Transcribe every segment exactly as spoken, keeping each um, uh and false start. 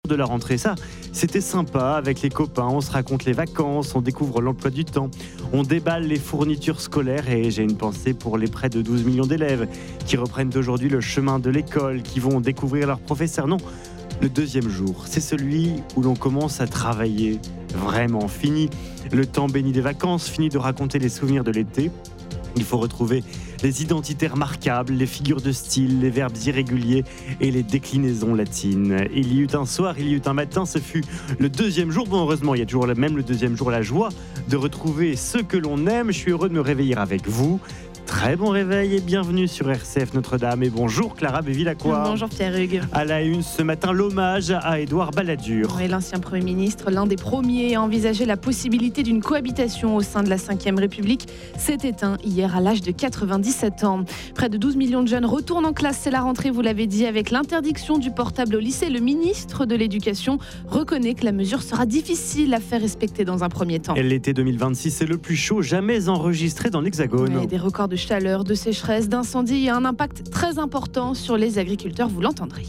de la rentrée. Ça, c'était sympa avec les copains, on se raconte les vacances, on découvre l'emploi du temps, on déballe les fournitures scolaires et j'ai une pensée pour les près de douze millions d'élèves qui reprennent aujourd'hui le chemin de l'école, qui vont découvrir leurs professeurs. Non, le deuxième jour, c'est celui où l'on commence à travailler. Vraiment, fini le temps béni des vacances, fini de raconter les souvenirs de l'été. Il faut retrouver les identités remarquables, les figures de style, les verbes irréguliers et les déclinaisons latines. Il y eut un soir, il y eut un matin, ce fut le deuxième jour. Bon, heureusement, il y a toujours même le deuxième jour la joie de retrouver ceux que l'on aime. Je suis heureux de me réveiller avec vous. Très bon réveil et bienvenue sur R C F Notre-Dame. Et bonjour Clara Béville-Lacroix. Bonjour Pierre-Hugues. À la une ce matin, l'hommage à Édouard Balladur. Oui, l'ancien Premier ministre, l'un des premiers à envisager la possibilité d'une cohabitation au sein de la cinquième République, s'est éteint hier à l'âge de quatre-vingt-dix-sept ans. Près de douze millions de jeunes retournent en classe, c'est la rentrée, vous l'avez dit, avec l'interdiction du portable au lycée. Le ministre de l'Éducation reconnaît que la mesure sera difficile à faire respecter dans un premier temps. Et l'été deux mille vingt-six, c'est le plus chaud jamais enregistré dans l'Hexagone. Ouais, des records de chaleur, de sécheresse, d'incendie et un impact très important sur les agriculteurs, vous l'entendrez.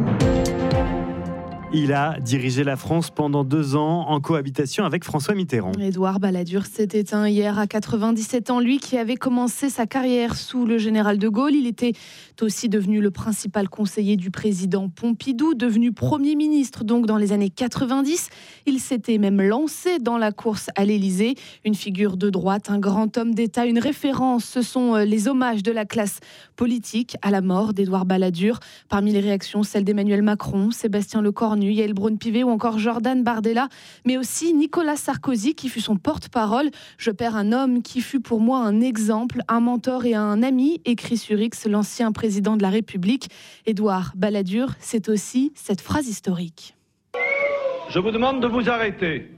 Il a dirigé la France pendant deux ans en cohabitation avec François Mitterrand. Édouard Balladur s'est éteint hier à quatre-vingt-dix-sept ans. Lui qui avait commencé sa carrière sous le général de Gaulle, il était aussi devenu le principal conseiller du président Pompidou, devenu Premier ministre donc dans les années quatre-vingt-dix. Il s'était même lancé dans la course à l'Élysée. Une figure de droite, un grand homme d'État, une référence. Ce sont les hommages de la classe politique à la mort d'Édouard Balladur. Parmi les réactions, celle d'Emmanuel Macron, Sébastien Lecornu, Yael Braun-Pivet ou encore Jordan Bardella, mais aussi Nicolas Sarkozy qui fut son porte-parole. Je perds un homme qui fut pour moi un exemple, un mentor et un ami, écrit sur X l'ancien président de la République. Édouard Balladur, c'est aussi cette phrase historique. Je vous demande de vous arrêter.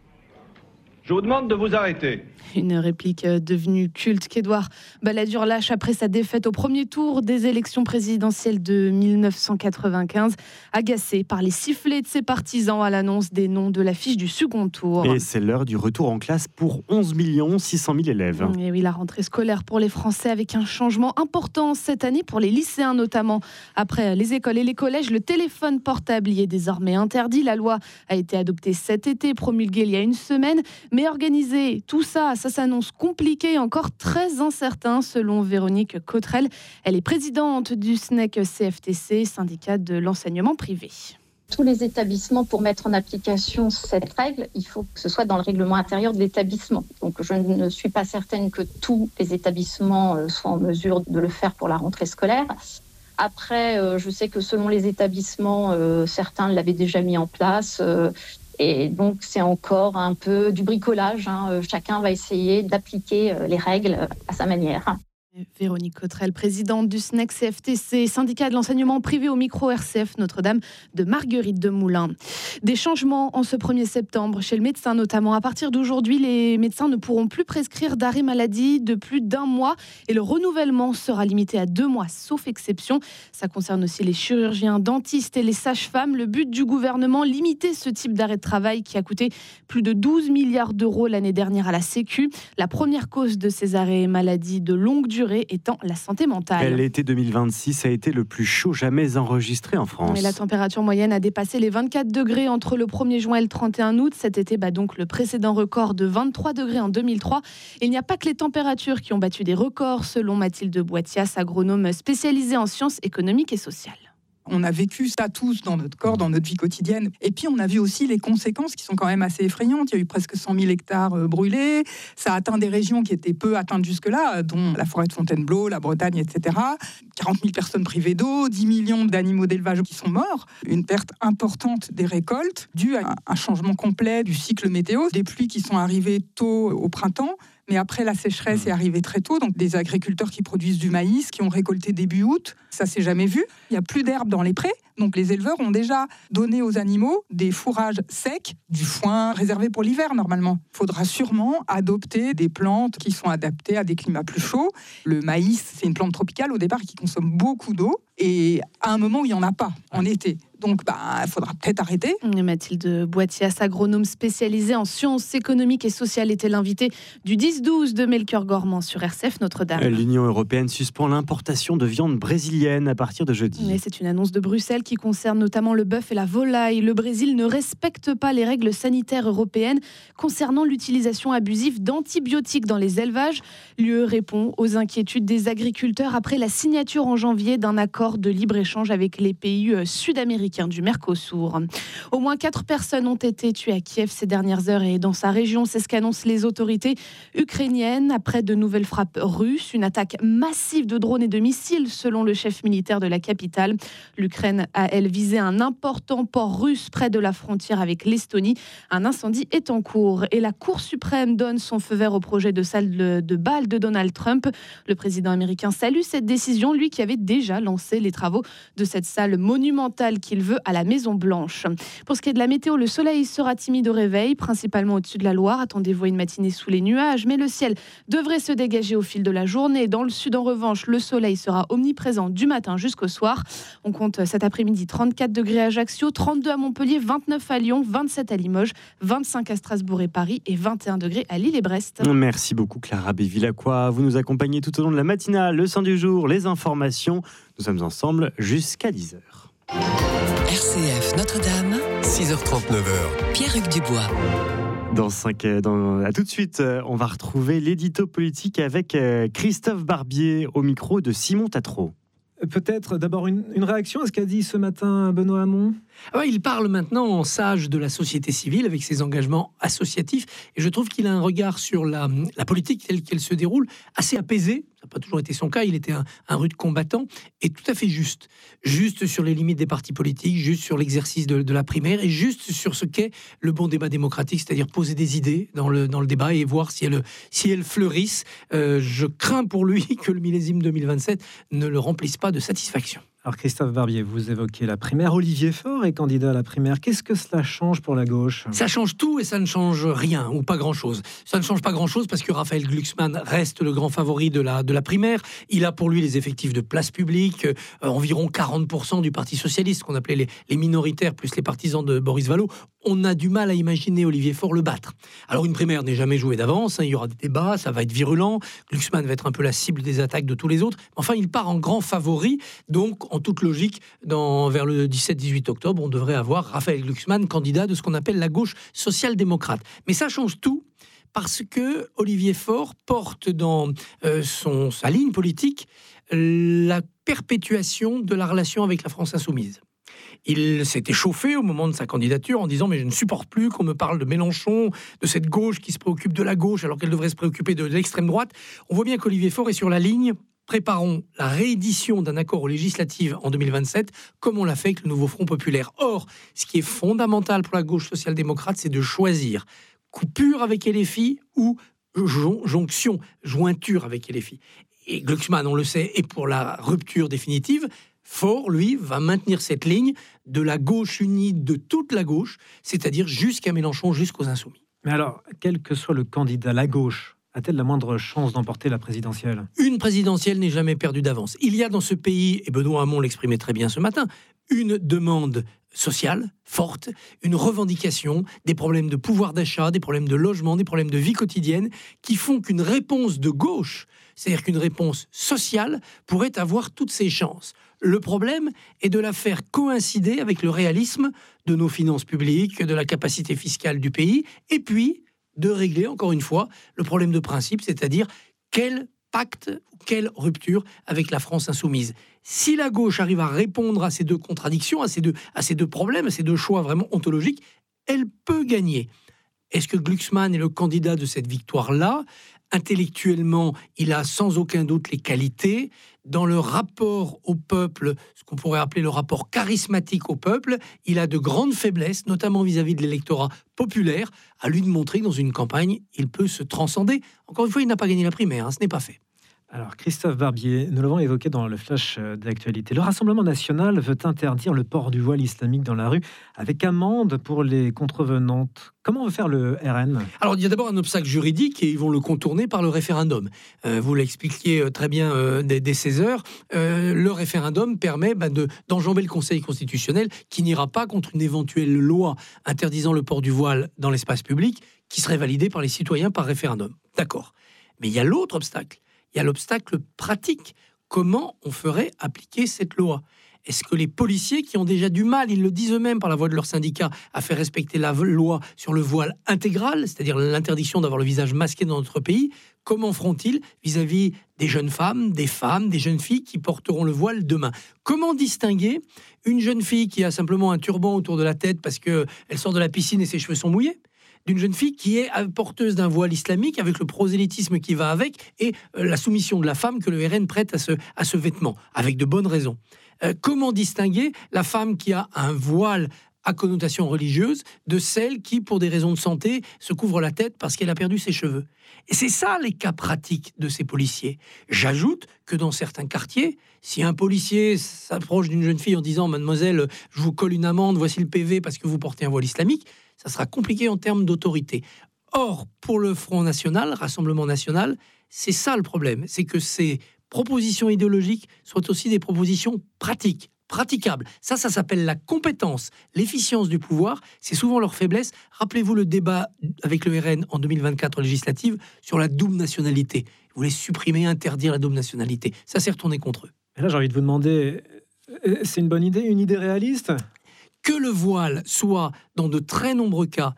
Je vous demande de vous arrêter. Une réplique devenue culte qu'Édouard Balladur lâche après sa défaite au premier tour des élections présidentielles de mille neuf cent quatre-vingt-quinze, agacé par les sifflets de ses partisans à l'annonce des noms de l'affiche du second tour. Et c'est l'heure du retour en classe pour onze millions six cent mille élèves. Et oui, la rentrée scolaire pour les Français avec un changement important cette année pour les lycéens notamment. Après les écoles et les collèges, le téléphone portable y est désormais interdit. La loi a été adoptée cet été, promulguée il y a une semaine, mais organiser tout ça, ça s'annonce compliqué et encore très incertain selon Véronique Cottrell. Elle est présidente du S N E C C F T C, syndicat de l'enseignement privé. Tous les établissements, pour mettre en application cette règle, il faut que ce soit dans le règlement intérieur de l'établissement. Donc je ne suis pas certaine que tous les établissements soient en mesure de le faire pour la rentrée scolaire. Après, je sais que selon les établissements, certains l'avaient déjà mis en place. Et donc, c'est encore un peu du bricolage. Hein. Chacun va essayer d'appliquer les règles à sa manière. Véronique Cottrell, présidente du S N E C C F T C, syndicat de l'enseignement privé au micro R C F Notre-Dame de Marguerite Demoulin. Des changements en ce premier septembre chez le médecin notamment. À partir d'aujourd'hui, les médecins ne pourront plus prescrire d'arrêt maladie de plus d'un mois et le renouvellement sera limité à deux mois, sauf exception. Ça concerne aussi les chirurgiens, dentistes et les sages-femmes. Le but du gouvernement, limiter ce type d'arrêt de travail qui a coûté plus de douze milliards d'euros l'année dernière à la Sécu. La première cause de ces arrêts maladie de longue durée étant la santé mentale. L'été deux mille vingt-six a été le plus chaud jamais enregistré en France. Mais la température moyenne a dépassé les vingt-quatre degrés entre le premier juin et le trente et un août. Cet été bat donc le précédent record de vingt-trois degrés en deux mille trois. Et il n'y a pas que les températures qui ont battu des records, selon Mathilde Boitias, agronome spécialisée en sciences économiques et sociales. On a vécu ça tous dans notre corps, dans notre vie quotidienne. Et puis, on a vu aussi les conséquences qui sont quand même assez effrayantes. Il y a eu presque cent mille hectares brûlés. Ça a atteint des régions qui étaient peu atteintes jusque-là, dont la forêt de Fontainebleau, la Bretagne, et cetera. quarante mille personnes privées d'eau, dix millions d'animaux d'élevage qui sont morts. Une perte importante des récoltes due à un changement complet du cycle météo. Des pluies qui sont arrivées tôt au printemps. Mais après, la sécheresse est arrivée très tôt. Donc, des agriculteurs qui produisent du maïs, qui ont récolté début août, ça s'est jamais vu. Il n'y a plus d'herbe dans les prés. Donc, les éleveurs ont déjà donné aux animaux des fourrages secs, du foin réservé pour l'hiver, normalement. Il faudra sûrement adopter des plantes qui sont adaptées à des climats plus chauds. Le maïs, c'est une plante tropicale au départ qui consomme beaucoup d'eau. Et à un moment où il n'y en a pas, en été. Donc, il bah, faudra peut-être arrêter. Mathilde Boitias, agronome spécialisée en sciences économiques et sociales, était l'invitée du dix douze de Melchior Gormand sur R C F Notre-Dame. L'Union européenne suspend l'importation de viande brésilienne à partir de jeudi. Et c'est une annonce de Bruxelles qui concerne notamment le bœuf et la volaille. Le Brésil ne respecte pas les règles sanitaires européennes concernant l'utilisation abusive d'antibiotiques dans les élevages. L'U E répond aux inquiétudes des agriculteurs après la signature en janvier d'un accord de libre-échange avec les pays sud-américains du Mercosur. Au moins quatre personnes ont été tuées à Kiev ces dernières heures et dans sa région, c'est ce qu'annoncent les autorités ukrainiennes après de nouvelles frappes russes. Une attaque massive de drones et de missiles selon le chef militaire de la capitale. L'Ukraine a, elle, visé un important port russe près de la frontière avec l'Estonie. Un incendie est en cours et la Cour suprême donne son feu vert au projet de salle de bal de Donald Trump. Le président américain salue cette décision, lui qui avait déjà lancé les travaux de cette salle monumentale qu'il veut à la Maison-Blanche. Pour ce qui est de la météo, le soleil sera timide au réveil, principalement au-dessus de la Loire. Attendez-vous une matinée sous les nuages, mais le ciel devrait se dégager au fil de la journée. Dans le sud, en revanche, le soleil sera omniprésent du matin jusqu'au soir. On compte cet après-midi trente-quatre degrés à Ajaccio, trente-deux à Montpellier, vingt-neuf à Lyon, vingt-sept à Limoges, vingt-cinq à Strasbourg et Paris et vingt et un degrés à Lille et Brest. Merci beaucoup Clara Bévillacqua. Vous nous accompagnez tout au long de la matinale, le sein du jour, les informations. Nous sommes ensemble jusqu'à dix heures. R C F Notre-Dame, six heures trente-neuf heures. Pierre-Hugues Dubois. Dans cinq, dans, à tout de suite, on va retrouver l'édito politique avec Christophe Barbier au micro de Simon Tatro. Peut-être d'abord une, une réaction à ce qu'a dit ce matin Benoît Hamon. Ah ouais, il parle maintenant en sage de la société civile avec ses engagements associatifs et je trouve qu'il a un regard sur la, la politique telle qu'elle se déroule assez apaisé. Ça n'a pas toujours été son cas, il était un, un rude combattant et tout à fait juste. Juste sur les limites des partis politiques, juste sur l'exercice de, de la primaire et juste sur ce qu'est le bon débat démocratique, c'est-à-dire poser des idées dans le, dans le débat et voir si elles, si elles fleurissent. Euh, je crains pour lui que le millésime deux mille vingt-sept ne le remplisse pas de satisfaction. Alors Christophe Barbier, vous évoquez la primaire. Olivier Faure est candidat à la primaire. Qu'est-ce que cela change pour la gauche ? Ça change tout et ça ne change rien ou pas grand-chose. Ça ne change pas grand-chose parce que Raphaël Glucksmann reste le grand favori de la, de la primaire. Il a pour lui les effectifs de place publique, euh, environ quarante pour cent du Parti socialiste, qu'on appelait les, les minoritaires, plus les partisans de Boris Vallaud. On a du mal à imaginer Olivier Faure le battre. Alors une primaire n'est jamais jouée d'avance, hein, il y aura des débats, ça va être virulent. Glucksmann va être un peu la cible des attaques de tous les autres. Enfin, il part en grand favori, donc en toute logique, dans, vers le dix-sept dix-huit octobre, on devrait avoir Raphaël Glucksmann, candidat de ce qu'on appelle la gauche social-démocrate. Mais ça change tout, parce que Olivier Faure porte dans euh, son, sa ligne politique la perpétuation de la relation avec la France insoumise. Il s'était chauffé au moment de sa candidature en disant « mais je ne supporte plus qu'on me parle de Mélenchon, de cette gauche qui se préoccupe de la gauche alors qu'elle devrait se préoccuper de l'extrême droite ». On voit bien qu'Olivier Faure est sur la ligne « préparons la réédition d'un accord aux législatives en deux mille vingt-sept comme on l'a fait avec le nouveau Front populaire ». Or, ce qui est fondamental pour la gauche social-démocrate, c'est de choisir coupure avec L F I ou jonction, jointure avec L F I. Et Glucksmann, on le sait, est pour la rupture définitive. Faure, lui, va maintenir cette ligne de la gauche unie de toute la gauche, c'est-à-dire jusqu'à Mélenchon, jusqu'aux Insoumis. Mais alors, quel que soit le candidat, la gauche a-t-elle la moindre chance d'emporter la présidentielle ? Une présidentielle n'est jamais perdue d'avance. Il y a dans ce pays, et Benoît Hamon l'exprimait très bien ce matin, une demande sociale forte, une revendication, des problèmes de pouvoir d'achat, des problèmes de logement, des problèmes de vie quotidienne, qui font qu'une réponse de gauche, c'est-à-dire qu'une réponse sociale, pourrait avoir toutes ses chances. Le problème est de la faire coïncider avec le réalisme de nos finances publiques, de la capacité fiscale du pays, et puis de régler, encore une fois, le problème de principe, c'est-à-dire quel pacte, quelle rupture avec la France insoumise. Si la gauche arrive à répondre à ces deux contradictions, à ces deux, à ces deux problèmes, à ces deux choix vraiment ontologiques, elle peut gagner. Est-ce que Glucksmann est le candidat de cette victoire-là ? Intellectuellement, il a sans aucun doute les qualités. Dans le rapport au peuple, ce qu'on pourrait appeler le rapport charismatique au peuple, il a de grandes faiblesses, notamment vis-à-vis de l'électorat populaire. À lui de montrer que dans une campagne, il peut se transcender. Encore une fois, il n'a pas gagné la primaire, hein, ce n'est pas fait. Alors, Christophe Barbier, nous l'avons évoqué dans le flash d'actualité. Le Rassemblement national veut interdire le port du voile islamique dans la rue avec amende pour les contrevenantes. Comment veut faire le R N ? Alors, il y a d'abord un obstacle juridique et ils vont le contourner par le référendum. Euh, vous l'expliquiez très bien euh, dès, dès seize heures. Euh, le référendum permet bah, de, d'enjamber le Conseil constitutionnel qui n'ira pas contre une éventuelle loi interdisant le port du voile dans l'espace public qui serait validée par les citoyens par référendum. D'accord. Mais il y a l'autre obstacle. Il y a l'obstacle pratique. Comment on ferait appliquer cette loi ? Est-ce que les policiers qui ont déjà du mal, ils le disent eux-mêmes par la voix de leur syndicat, à faire respecter la loi sur le voile intégral, c'est-à-dire l'interdiction d'avoir le visage masqué dans notre pays, comment feront-ils vis-à-vis des jeunes femmes, des femmes, des jeunes filles qui porteront le voile demain ? Comment distinguer une jeune fille qui a simplement un turban autour de la tête parce qu'elle sort de la piscine et ses cheveux sont mouillés ? D'une jeune fille qui est porteuse d'un voile islamique avec le prosélytisme qui va avec et la soumission de la femme que le R N prête à ce, à ce vêtement, avec de bonnes raisons. Euh, comment distinguer la femme qui a un voile à connotation religieuse de celle qui, pour des raisons de santé, se couvre la tête parce qu'elle a perdu ses cheveux ? Et c'est ça les cas pratiques de ces policiers. J'ajoute que dans certains quartiers, si un policier s'approche d'une jeune fille en disant « Mademoiselle, je vous colle une amende, voici le P V parce que vous portez un voile islamique », ça sera compliqué en termes d'autorité. Or, pour le Front National, Rassemblement National, c'est ça le problème, c'est que ces propositions idéologiques soient aussi des propositions pratiques, praticables. Ça, ça s'appelle la compétence, l'efficience du pouvoir, c'est souvent leur faiblesse. Rappelez-vous le débat avec le R N en deux mille vingt-quatre législative sur la double nationalité. Ils voulaient supprimer, interdire la double nationalité. Ça s'est retourné contre eux. Et là, j'ai envie de vous demander, c'est une bonne idée, une idée réaliste ? Que le voile soit, dans de très nombreux cas,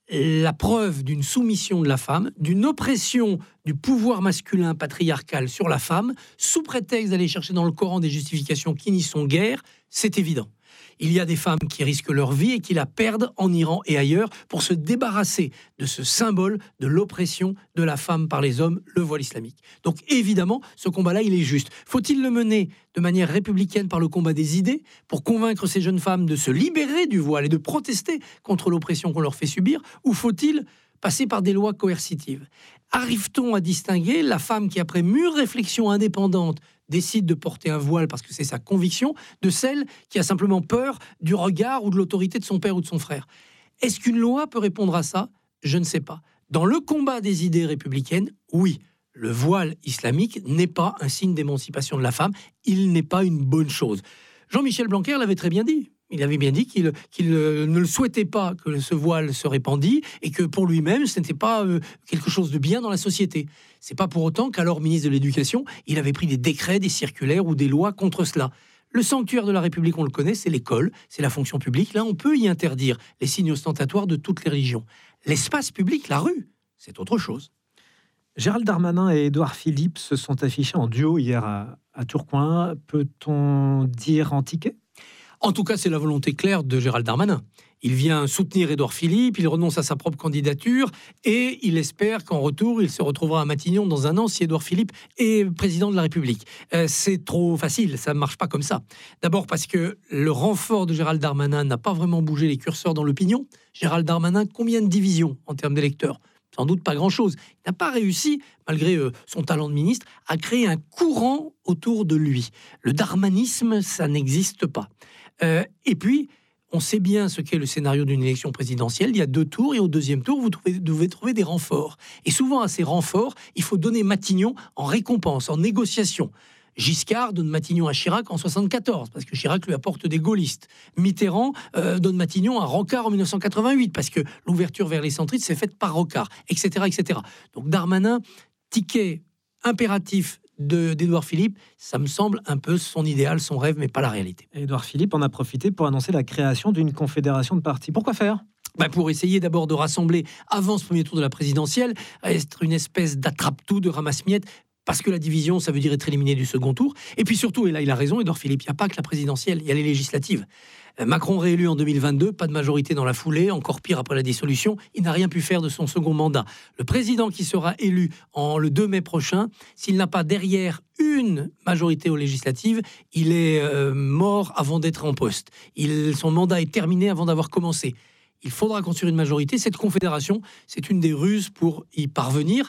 la preuve d'une soumission de la femme, d'une oppression du pouvoir masculin patriarcal sur la femme, sous prétexte d'aller chercher dans le Coran des justifications qui n'y sont guère, c'est évident. Il y a des femmes qui risquent leur vie et qui la perdent en Iran et ailleurs pour se débarrasser de ce symbole de l'oppression de la femme par les hommes, le voile islamique. Donc évidemment, ce combat-là, il est juste. Faut-il le mener de manière républicaine par le combat des idées pour convaincre ces jeunes femmes de se libérer du voile et de protester contre l'oppression qu'on leur fait subir, ou faut-il passer par des lois coercitives ? Arrive-t-on à distinguer la femme qui, après mûre réflexion indépendante, décide de porter un voile parce que c'est sa conviction, de celle qui a simplement peur du regard ou de l'autorité de son père ou de son frère ? Est-ce qu'une loi peut répondre à ça ? Je ne sais pas. Dans le combat des idées républicaines, oui, le voile islamique n'est pas un signe d'émancipation de la femme, il n'est pas une bonne chose. Jean-Michel Blanquer l'avait très bien dit. Il avait bien dit qu'il, qu'il ne le souhaitait pas que ce voile se répandît et que pour lui-même, ce n'était pas euh, quelque chose de bien dans la société. C'est pas pour autant qu'alors ministre de l'Éducation, il avait pris des décrets, des circulaires ou des lois contre cela. Le sanctuaire de la République, on le connaît, c'est l'école, c'est la fonction publique. Là, on peut y interdire les signes ostentatoires de toutes les religions. L'espace public, la rue, c'est autre chose. Gérald Darmanin et Édouard Philippe se sont affichés en duo hier à, à Tourcoing. Peut-on dire en ticket ? En tout cas, c'est la volonté claire de Gérald Darmanin. Il vient soutenir Édouard Philippe, il renonce à sa propre candidature et il espère qu'en retour, il se retrouvera à Matignon dans un an si Édouard Philippe est président de la République. Euh, c'est trop facile, ça ne marche pas comme ça. D'abord parce que le renfort de Gérald Darmanin n'a pas vraiment bougé les curseurs dans l'opinion. Gérald Darmanin, combien de divisions en termes d'électeurs ? Sans doute pas grand-chose. Il n'a pas réussi, malgré euh, son talent de ministre, à créer un courant autour de lui. Le darmanisme, ça n'existe pas. Euh, et puis, on sait bien ce qu'est le scénario d'une élection présidentielle. Il y a deux tours et au deuxième tour, vous trouvez, devez trouver des renforts. Et souvent, à ces renforts, il faut donner Matignon en récompense, en négociation. Giscard donne Matignon à Chirac en soixante-quatorze, parce que Chirac lui apporte des gaullistes. Mitterrand euh, donne Matignon à Rocard en mille neuf cent quatre-vingt-huit, parce que l'ouverture vers les centristes s'est faite par Rocard, et cetera, et cetera. Donc Darmanin, ticket impératif de, d'Édouard Philippe, ça me semble un peu son idéal, son rêve, mais pas la réalité. Édouard Philippe en a profité pour annoncer la création d'une confédération de partis. Pourquoi faire ? Ben pour essayer d'abord de rassembler, avant ce premier tour de la présidentielle, être une espèce d'attrape-tout, de ramasse-miettes, parce que la division, ça veut dire être éliminé du second tour. Et puis surtout, et là il a raison, Édouard Philippe, il n'y a pas que la présidentielle, il y a les législatives. Macron réélu en deux mille vingt-deux, pas de majorité dans la foulée, encore pire après la dissolution, il n'a rien pu faire de son second mandat. Le président qui sera élu en le deux mai prochain, s'il n'a pas derrière une majorité aux législatives, il est euh, mort avant d'être en poste. Il, son mandat est terminé avant d'avoir commencé. Il faudra construire une majorité. Cette confédération, c'est une des ruses pour y parvenir.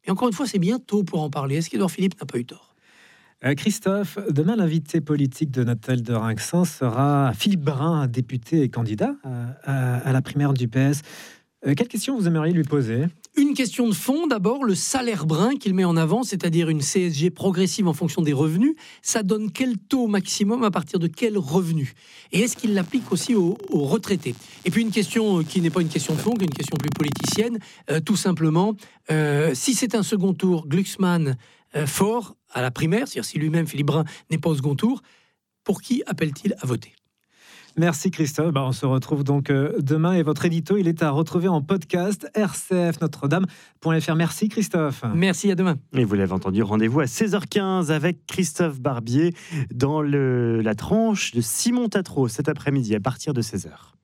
Et encore une fois, c'est bien tôt pour en parler. Est-ce qu'Édouard Philippe n'a pas eu tort ? Euh, Christophe, demain, l'invité politique de Nathalie de Rinxan sera Philippe Brun, député et candidat à, à, à la primaire du P S. Euh, quelle question vous aimeriez lui poser ? Une question de fond, d'abord, le salaire brun qu'il met en avant, c'est-à-dire une C S G progressive en fonction des revenus, ça donne quel taux maximum à partir de quel revenu ? Et est-ce qu'il l'applique aussi aux, aux retraités ? Et puis une question qui n'est pas une question de fond, une question plus politicienne, euh, tout simplement, euh, si c'est un second tour, Glucksmann euh, fort à la primaire, c'est-à-dire si lui-même, Philippe Brun, n'est pas au second tour, pour qui appelle-t-il à voter ? Merci Christophe. Bah, on se retrouve donc euh, demain et votre édito, il est à retrouver en podcast r c f notre dame point f r. Merci Christophe. Merci, à demain. Et vous l'avez entendu, rendez-vous à seize heures quinze avec Christophe Barbier dans le, la tranche de Simon Tatro cet après-midi à partir de seize heures.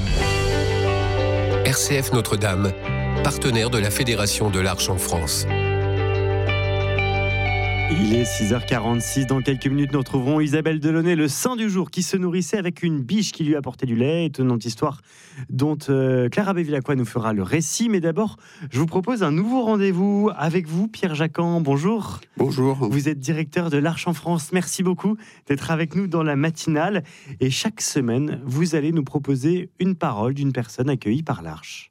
R C F Notre-Dame, partenaire de la Fédération de l'Arche en France. Il est six heures quarante-six. Dans quelques minutes, nous retrouverons Isabelle Delaunay, le saint du jour, qui se nourrissait avec une biche qui lui apportait du lait. Étonnante histoire dont euh, Clara Bevilacqua nous fera le récit. Mais d'abord, je vous propose un nouveau rendez-vous avec vous, Pierre Jacquan. Bonjour. Bonjour. Vous êtes directeur de l'Arche en France. Merci beaucoup d'être avec nous dans la matinale. Et chaque semaine, vous allez nous proposer une parole d'une personne accueillie par l'Arche.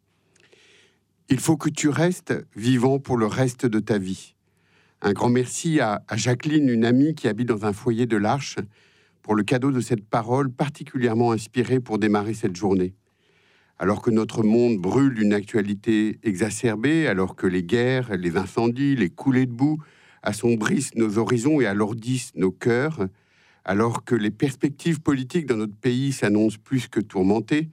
Il faut que tu restes vivant pour le reste de ta vie. Un grand merci à, à Jacqueline, une amie qui habite dans un foyer de l'Arche, pour le cadeau de cette parole particulièrement inspirée pour démarrer cette journée. Alors que notre monde brûle d'une actualité exacerbée, alors que les guerres, les incendies, les coulées de boue assombrissent nos horizons et alourdissent nos cœurs, alors que les perspectives politiques dans notre pays s'annoncent plus que tourmentées,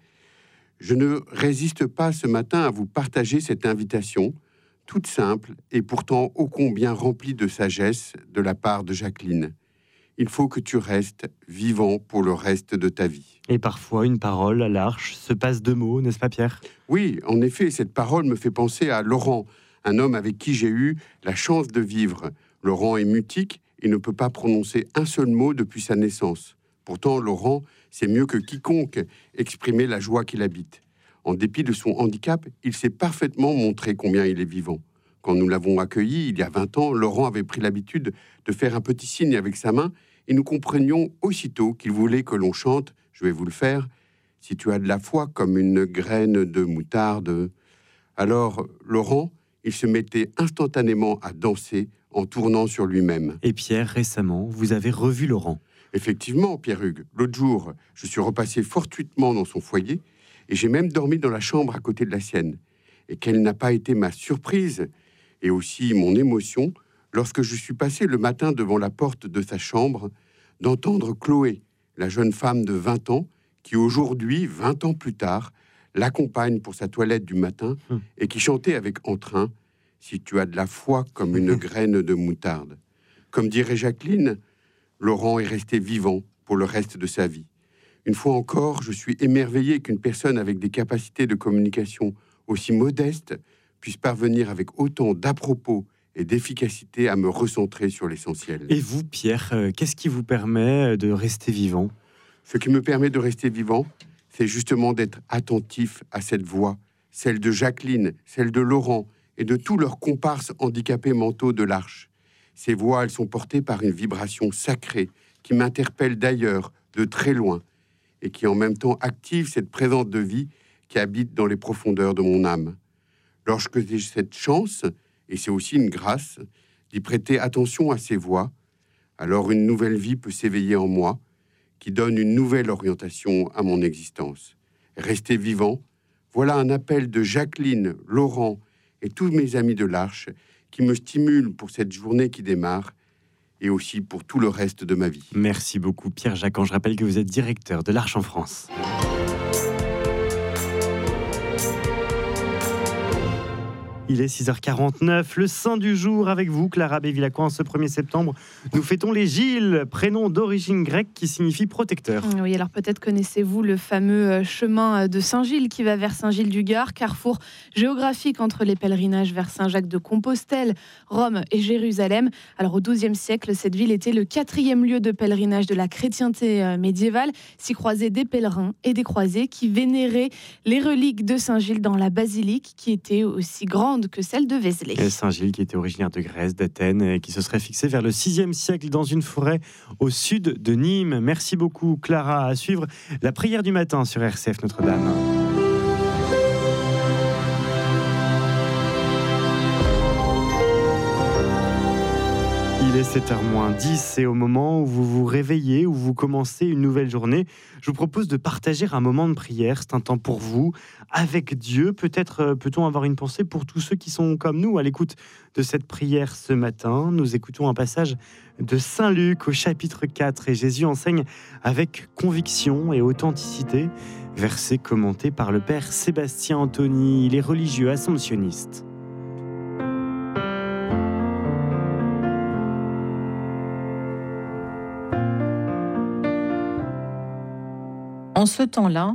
je ne résiste pas ce matin à vous partager cette invitation, toute simple et pourtant ô combien remplie de sagesse de la part de Jacqueline. Il faut que tu restes vivant pour le reste de ta vie. Et parfois, une parole à l'Arche se passe de mots, n'est-ce pas Pierre ? Oui, en effet, cette parole me fait penser à Laurent, un homme avec qui j'ai eu la chance de vivre. Laurent est mutique et ne peut pas prononcer un seul mot depuis sa naissance. Pourtant, Laurent sait mieux que quiconque exprimer la joie qu'il habite. En dépit de son handicap, il s'est parfaitement montré combien il est vivant. Quand nous l'avons accueilli, il y a vingt ans, Laurent avait pris l'habitude de faire un petit signe avec sa main et nous comprenions aussitôt qu'il voulait que l'on chante, je vais vous le faire, « Si tu as de la foi comme une graine de moutarde ». Alors, Laurent, il se mettait instantanément à danser en tournant sur lui-même. Et Pierre, récemment, vous avez revu Laurent. Effectivement, Pierre-Hugues, l'autre jour, je suis repassé fortuitement dans son foyer et j'ai même dormi dans la chambre à côté de la sienne. Et quelle n'a pas été ma surprise et aussi mon émotion lorsque je suis passé le matin devant la porte de sa chambre, d'entendre Chloé, la jeune femme de vingt ans, qui aujourd'hui, vingt ans plus tard, l'accompagne pour sa toilette du matin et qui chantait avec entrain « Si tu as de la foi comme une graine de moutarde ». Comme dirait Jacqueline, Laurent est resté vivant pour le reste de sa vie. Une fois encore, je suis émerveillé qu'une personne avec des capacités de communication aussi modestes puisse parvenir avec autant d'à-propos et d'efficacité à me recentrer sur l'essentiel. Et vous, Pierre, euh, qu'est-ce qui vous permet de rester vivant ? Ce qui me permet de rester vivant, c'est justement d'être attentif à cette voix, celle de Jacqueline, celle de Laurent et de tous leurs comparses handicapés mentaux de l'Arche. Ces voix, elles sont portées par une vibration sacrée qui m'interpelle d'ailleurs, de très loin, et qui en même temps active cette présence de vie qui habite dans les profondeurs de mon âme. Lorsque j'ai cette chance, et c'est aussi une grâce, d'y prêter attention à ces voix, alors une nouvelle vie peut s'éveiller en moi, qui donne une nouvelle orientation à mon existence. Rester vivant, voilà un appel de Jacqueline, Laurent et tous mes amis de l'Arche qui me stimulent pour cette journée qui démarre et aussi pour tout le reste de ma vie. Merci beaucoup Pierre Jacquan. Je rappelle que vous êtes directeur de l'Arche en France. Il est six heures quarante-neuf, le saint du jour avec vous, Clara Bevilacqua. Ce premier septembre, nous fêtons les Gilles, prénom d'origine grecque qui signifie protecteur. Oui, alors peut-être connaissez-vous le fameux chemin de Saint-Gilles qui va vers Saint-Gilles-du-Gard, carrefour géographique entre les pèlerinages vers Saint-Jacques-de-Compostelle, Rome et Jérusalem. Alors au douzième siècle, cette ville était le quatrième lieu de pèlerinage de la chrétienté médiévale. S'y croisaient des pèlerins et des croisés qui vénéraient les reliques de Saint-Gilles dans la basilique qui était aussi grande grande que celle de Vézelay. Et Saint Gilles, qui était originaire de Grèce, d'Athènes, et qui se serait fixé vers le sixième siècle dans une forêt au sud de Nîmes. Merci beaucoup, Clara. À suivre la prière du matin sur R C F Notre-Dame. Il est sept heures moins dix et au moment où vous vous réveillez, où vous commencez une nouvelle journée, je vous propose de partager un moment de prière. C'est un temps pour vous, avec Dieu. Peut-être euh, peut-on avoir une pensée pour tous ceux qui sont comme nous à l'écoute de cette prière ce matin. Nous écoutons un passage de Saint Luc au chapitre quatre et Jésus enseigne avec conviction et authenticité. Verset commenté par le Père Sébastien Anthony. Il est religieux assomptionniste. En ce temps-là,